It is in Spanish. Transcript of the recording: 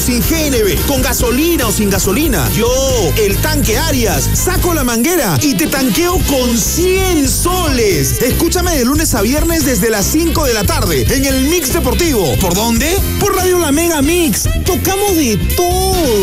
sin GNV, con gasolina o sin gasolina. Yo, el tanque Arias, saco la manguera y te tanqueo con 100 soles. Escúchame de lunes a viernes desde las 5 de la tarde en el Mix Deportivo. ¿Por dónde? Por Radio La Mega Mix. Tocamos de todo.